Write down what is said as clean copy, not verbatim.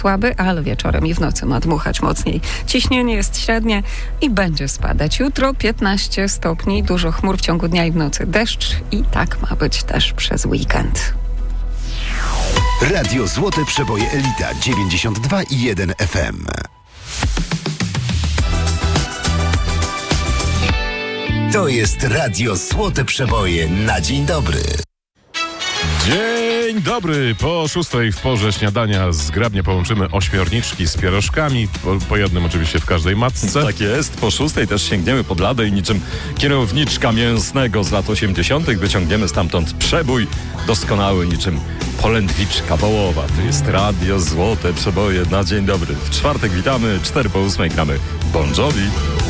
słaby, ale wieczorem i w nocy ma dmuchać mocniej. Ciśnienie jest średnie i będzie spadać. Jutro 15 stopni, dużo chmur w ciągu dnia i w nocy deszcz i tak ma być też przez weekend. Radio Złote Przeboje Elita 92,1 FM. To jest Radio Złote Przeboje na dzień dobry. Dzień dobry, po 6:00 w porze śniadania zgrabnie połączymy ośmiorniczki z pierożkami, po jednym oczywiście w każdej matce. Tak jest, po 6:00 też sięgniemy pod ladę i niczym kierowniczka mięsnego z lat 80. wyciągniemy stamtąd przebój doskonały niczym polędwiczka wołowa. To jest Radio Złote Przeboje na dzień dobry. W czwartek witamy, 7:45 gramy Bon Jovi.